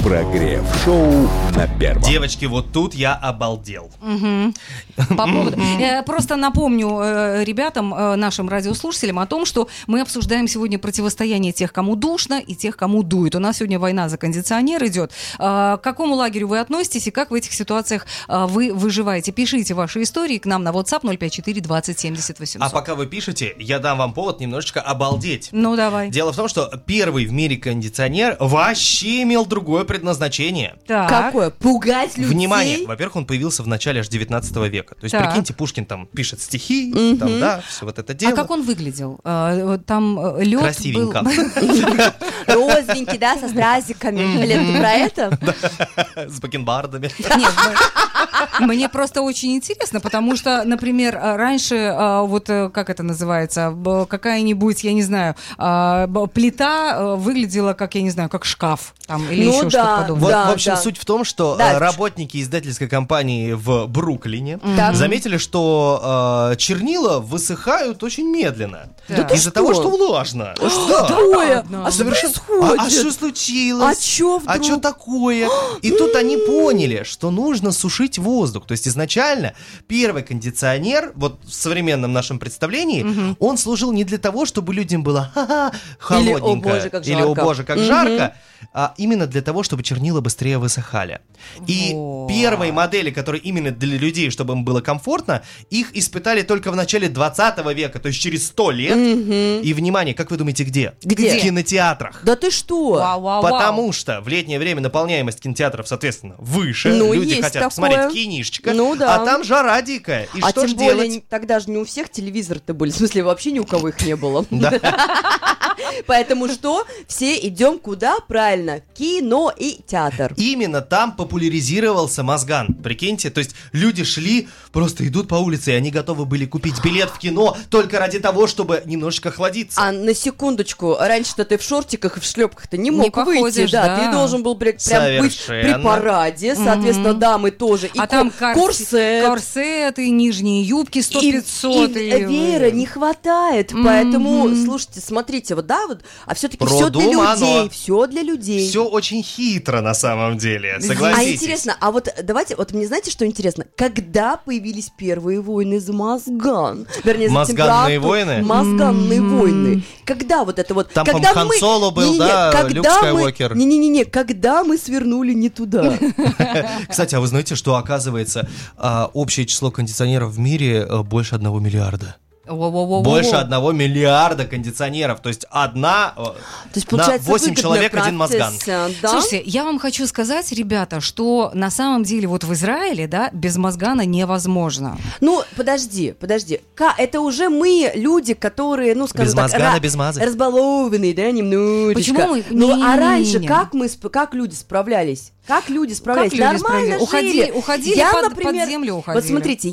Прогрев-шоу на Первом. Девочки, вот тут я обалдел. По поводу... Просто напомню ребятам, нашим радиослушателям о том, что мы обсуждаем сегодня противостояние тех, кому душно, и тех, кому дует. У нас сегодня война за кондиционер идет. К какому лагерю вы относитесь и как в этих ситуациях вы выживаете? Пишите ваши истории к нам на WhatsApp 054 20 70 800. А пока вы пишете, я дам вам повод немножечко обалдеть. Ну, давай. Дело в том, что первый в мире кондиционер вообще имел другое предназначение. Так. Какое? Пугать людей? Внимание! Во-первых, он появился в начале аж 19 века. То есть, Так. прикиньте, Пушкин там пишет стихи, там, да, все вот это дело. А как он выглядел? Там лед Красивенько. был... Розовенький, да, со стразиками. Блин, ты про это? С бакенбардами. Нет, мне просто очень интересно, потому что, например, раньше, вот как это называется, какая-нибудь, я не знаю, плита выглядела как, я не знаю, как шкаф там, или еще что-то подобное. Вот, Да, в общем, да. суть в том, что Да. работники издательской компании в Бруклине Так. заметили, что чернила высыхают очень медленно. Да ты Из-за что? того, что влажно. Что такое? ладно. А что Совершенно- происходит? А что случилось? А чё вдруг? А что такое? И тут они поняли, что нужно сушить воздух. То есть изначально первый кондиционер, вот в современном нашем представлении, он служил не для того, чтобы людям было холодненько, Или, «О боже, как или «О жарко». боже, как жарко», а именно для того, чтобы чернила быстрее высыхали. И Вот. первые модели, которые именно для людей, чтобы им было комфортно, их испытали только в начале 20 века, то есть через 100 лет. И, внимание, как вы думаете, где? Где? В кинотеатрах. Да ты что? Вау. Потому что в летнее время наполняемость кинотеатров, соответственно, выше. Ну, Люди есть хотят такое. посмотреть кинишечко. Ну да. А там жара дикая. И А что тем ж более, делать? тогда же не у всех телевизоры-то были. В смысле, вообще ни у кого их не было. Да. Поэтому что? Все идем куда? Правильно. Кино и театр. Именно там популяризировался Мозган. Прикиньте, то есть люди шли, просто идут по улице, и они готовы были купить билет в кино только ради того, чтобы немножечко охладиться. А на секундочку, раньше-то ты в шортиках и в шлепках-то не мог выйти, походишь, да. да. Ты должен был прям быть Совершенно. при параде, соответственно, дамы тоже. И А там корсет. корсеты, нижние юбки 100-500. И веера не хватает, поэтому, слушайте, смотрите, вот да, вот, а все-таки все для Продумано. людей, все для людей. Все очень хитро на самом деле, А согласитесь. интересно, а вот давайте, вот мне знаете, что интересно? Когда появились первые войны за Мозган? Вернее, за Мозганные температуру. войны? Мозганные войны. Когда вот это вот? Там, когда по-моему, Хан Соло был, Не-не-не, да, когда Люк Скайуокер. Не-не-не, когда мы свернули не туда? Кстати, а вы знаете, что оказывается общее число кондиционеров в мире больше 1 миллиарда? Больше 1 миллиарда кондиционеров. То есть одна То есть, на получается, 8 выгодная человек один Мозган. профессия, да? Слушайте, я вам хочу сказать, ребята, что на самом деле вот в Израиле, да, без Мозгана невозможно. Ну, подожди. Это уже мы, люди, которые, ну, скажем Без так, Мозгана, без мазы. разбалованные, да, немножечко. Почему мы- Ну, а не-не-не-не-не. раньше как люди справлялись? Как люди справлялись? Как люди Нормально справлялись? жили. Уходили Я, под например, землю уходили. Вот смотрите,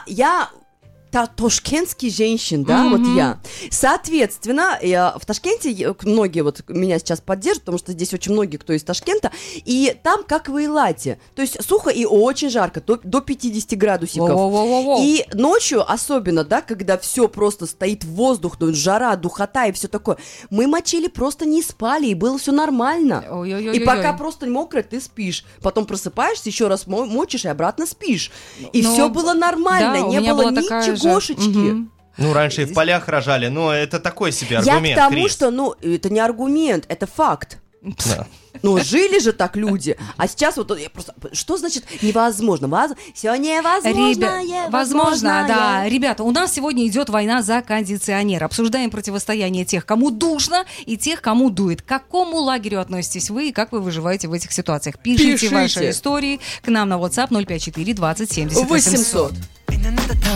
я ташкентский женщин, да, вот я. Соответственно, в Ташкенте многие вот меня сейчас поддержат, потому что здесь очень многие, кто из Ташкента, и там как в Эйлате, то есть сухо и очень жарко, до 50 градусиков. Воу-воу-воу-воу. И ночью особенно, да, когда все просто стоит воздух, ну, жара, духота и все такое, мы мочили, просто не спали, и было все нормально. Ой-ой-ой-ой. И пока просто мокрая, ты спишь. Потом просыпаешься, еще раз мочишь и обратно спишь. И Ну, все было нормально, да, у не меня было была такая же. ничегошечки. Мгм. Ну, раньше и в полях рожали, но это такой себе Я аргумент, к тому, Крис. что, ну, это не аргумент, это факт. Да. Ну, жили же так люди. А сейчас вот я просто... Что значит невозможно? Все невозможно. Возможно, да. Ребята, у нас сегодня идет война за кондиционер. Обсуждаем противостояние тех, кому душно, и тех, кому дует. К какому лагерю относитесь вы и как вы выживаете в этих ситуациях? Пишите ваши истории к нам на WhatsApp 054 20 70 800. 800.